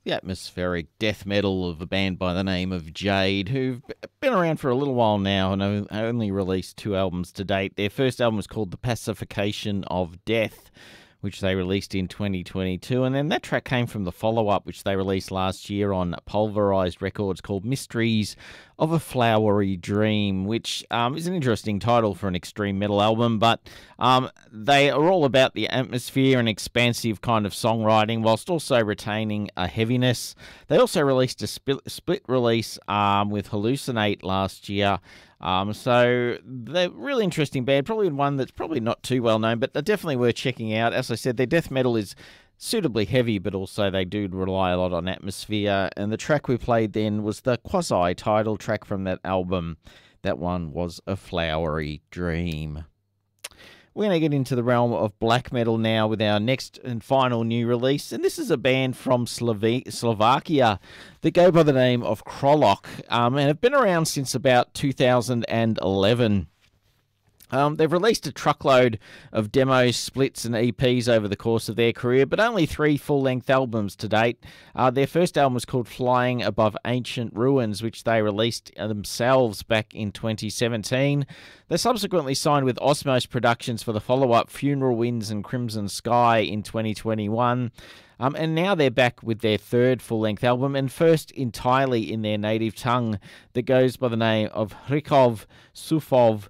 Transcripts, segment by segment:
The atmospheric death metal of a band by the name of Jade, who've been around for a little while now and only released 2 albums to date. Their first album was called The Pacification of Death, which they released in 2022. And then that track came from the follow-up, which they released last year on Pulverized Records, called Mysteries of a Flowery Dream, which is an interesting title for an extreme metal album, but they are all about the atmosphere and expansive kind of songwriting, whilst also retaining a heaviness. They also released a split release with Hallucinate last year. So they're a really interesting band, probably one that's probably not too well known, but they're definitely worth checking out. As I said, their death metal is suitably heavy, but also they do rely a lot on atmosphere. And the track we played then was the quasi-title track from that album. That one was A Flowery Dream. We're going to get into the realm of black metal now with our next and final new release. And this is a band from Slovakia that go by the name of Krolok and have been around since about 2011. They've released a truckload of demos, splits and EPs over the course of their career, but only 3 full-length albums to date. Their first album was called Flying Above Ancient Ruins, which they released themselves back in 2017. They subsequently signed with Osmose Productions for the follow-up Funeral Winds and Crimson Sky in 2021. And now they're back with their third full-length album, and first entirely in their native tongue, that goes by the name of Hrikov Sufov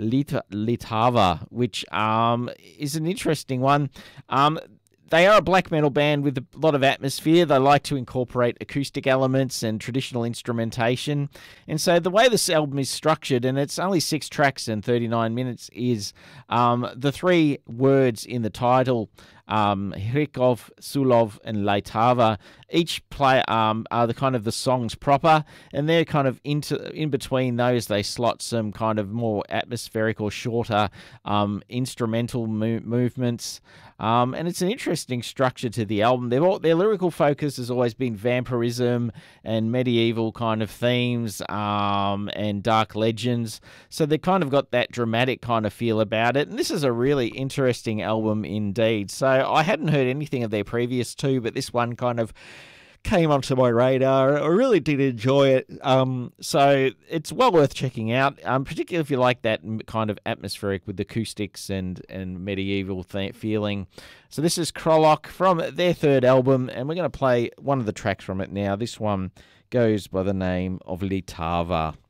Litava, which is an interesting one. They are a black metal band with a lot of atmosphere. They like to incorporate acoustic elements and traditional instrumentation. And so the way this album is structured, and it's only 6 tracks and 39 minutes, is the 3 words in the title, Hrikov, Sulov, and Laitava, each play are the kind of the songs proper, and they're kind of in between those. They slot some kind of more atmospheric or shorter instrumental movements. And it's an interesting structure to the album. Their lyrical focus has always been vampirism and medieval kind of themes and dark legends. So they've kind of got that dramatic kind of feel about it. And this is a really interesting album indeed. So I hadn't heard anything of their previous 2, but this one kind of came onto my radar. I really did enjoy it. So it's well worth checking out, particularly if you like that kind of atmospheric with acoustics and medieval feeling. So this is Krolok from their third album, and we're going to play one of the tracks from it now. This one goes by the name of Litava.